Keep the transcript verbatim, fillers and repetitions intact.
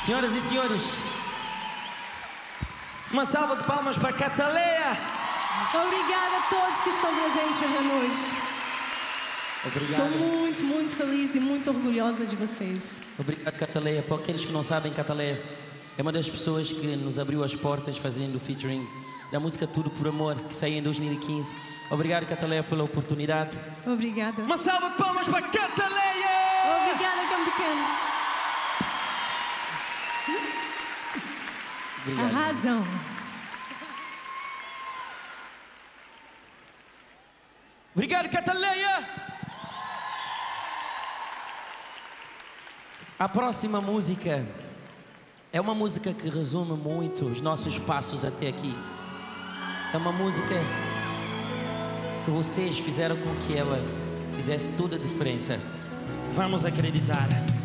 Senhoras e senhores, uma salva de palmas para Cataleia. Obrigada a todos que estão presentes hoje à noite. Obrigado. Estou muito, muito feliz e muito orgulhosa de vocês. Obrigado, Cataleia. Para aqueles que não sabem, Cataleia é uma das pessoas que nos abriu as portas fazendo o featuring da música Tudo por Amor, que saiu em dois mil e quinze. Obrigado, Cataleia, pela oportunidade. Obrigada. Uma salva de palmas para Cataleia! Obrigada, Cão Pequeno. Obrigado. Arrasam. Obrigado, Cataleia! A próxima música é uma música que resume muito os nossos passos até aqui. É uma música que vocês fizeram com que ela fizesse toda a diferença. Vamos acreditar.